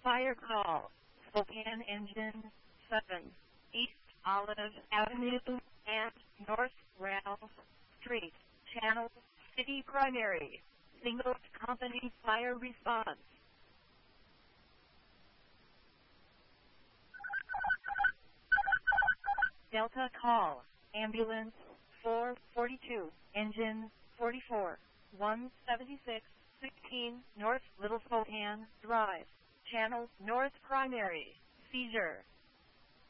Fire call. Spokane Engine 7. East Olive Avenue and North Ralph Street. Channel City Primary. Single company fire response. Delta call. Ambulance 442. Engine 44. 176. 16 North Little Spokane Drive. Channel North Primary. Seizure.